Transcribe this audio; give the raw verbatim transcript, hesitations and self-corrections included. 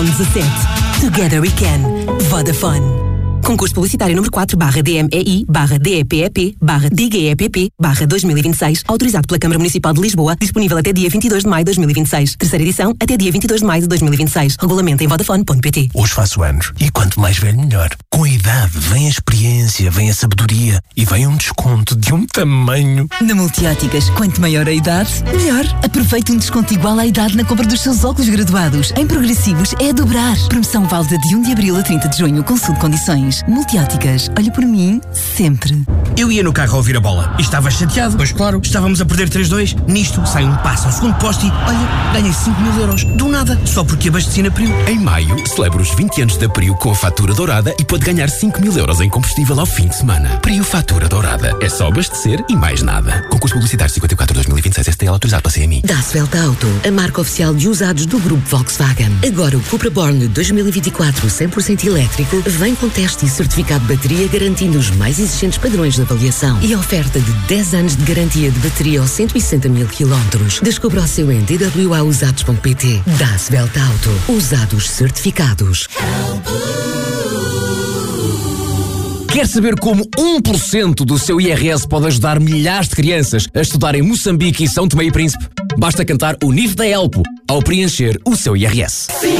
iPhone dezassete. Together we can. Vodafone. Concurso publicitário número quatro barra D M E I barra D E P E P barra D G E P P barra dois mil e vinte e seis, autorizado pela Câmara Municipal de Lisboa, disponível até dia vinte e dois de maio de dois mil e vinte e seis. Terceira edição até dia vinte e dois de maio de dois mil e vinte e seis. Regulamento em vodafone ponto pt. Hoje faço anos e quanto mais velho melhor. Com a idade vem a experiência, vem a sabedoria e vem um desconto de um tamanho. Na Multióticas, quanto maior a idade, melhor. Aproveite um desconto igual à idade na compra dos seus óculos graduados. Em progressivos é a dobrar. Promoção válida de um de abril a trinta de junho. Consulte condições. Multióticas, olha por mim, sempre. Eu ia no carro a ouvir a bola e estava chateado. Pois claro, estávamos a perder três dois. Nisto sai um passo ao segundo poste e, olha, ganhei cinco mil euros. Do nada, só porque abasteci na Priu. Em maio, celebra os vinte anos da Priu com a fatura dourada e pode ganhar cinco mil euros em combustível ao fim de semana. Priu Fatura Dourada. É só abastecer e mais nada. Concurso publicitário cinquenta e quatro de dois mil e vinte e seis S T L autorizado pela C M I. Das Welt Auto, a marca oficial de usados do grupo Volkswagen. Agora o Cupra Born dois mil e vinte e quatro cem por cento elétrico vem com teste e certificado de bateria garantindo os mais exigentes padrões de avaliação e oferta de dez anos de garantia de bateria aos cento e sessenta mil quilómetros. Descubra o seu em d w a usados ponto p t. Das Welt Auto, usados certificados. Quer saber como um por cento do seu I R S pode ajudar milhares de crianças a estudar em Moçambique e São Tomé e Príncipe? Basta cantar o N I F da Elpo ao preencher o seu I R S.